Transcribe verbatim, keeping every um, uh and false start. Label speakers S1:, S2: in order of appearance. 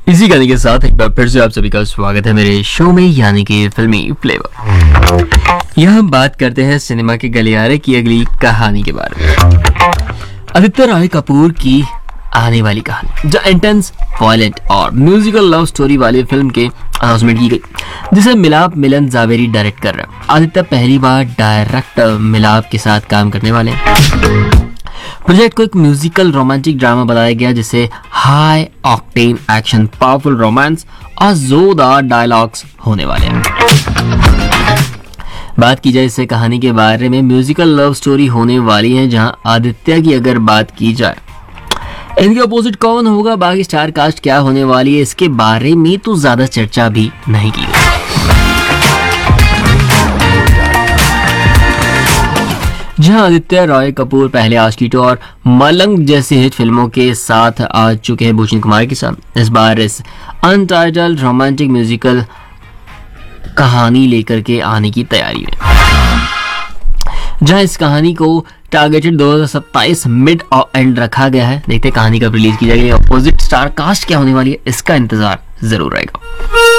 S1: इसी गाने के साथ एक बार फिर से आप सभी का स्वागत है मेरे शो में, यानी कि फिल्मी फ्लेवर। यहाँ हम बात करते हैं सिनेमा के गलियारे की अगली कहानी के बारे में। आदित्य रॉय कपूर की आने वाली कहानी, जो इंटेंस, वायलेंट और म्यूजिकल लव स्टोरी वाली फिल्म के अनाउंसमेंट की गई, जिसे मिलाप मिलन जावेरी डायरेक्ट कर रहे हैं। आदित्य पहली बार डायरेक्टर मिलाप के साथ काम करने वाले हैं। प्रोजेक्ट को एक म्यूजिकल रोमांटिक ड्रामा बताया गया, जिसे high octane action, powerful romance और जोरदार डायलॉग्स होने वाले हैं। बात की जाए इससे कहानी के बारे में, म्यूजिकल लव स्टोरी होने वाली है, जहां आदित्य की अगर बात की जाए, इनके अपोजिट कौन होगा, बाकी स्टार कास्ट क्या होने वाली है, इसके बारे में तो ज्यादा चर्चा भी नहीं की गई। जहां आदित्य रॉय कपूर पहले आशिकी टू और मलंग जैसी हिट फिल्मों के साथ आ चुके हैं भूषण कुमार के साथ, इस बार इस अनटाइटल्ड रोमांटिक म्यूजिकल कहानी लेकर के आने की तैयारी है, जहां इस कहानी को टारगेटेड दो हज़ार सत्ताईस मिड और एंड रखा गया है। देखते हैं कहानी कब रिलीज की जाएगी, अपोजिट स्टार कास्ट क्या होने वाली है, इसका इंतजार जरूर रहेगा।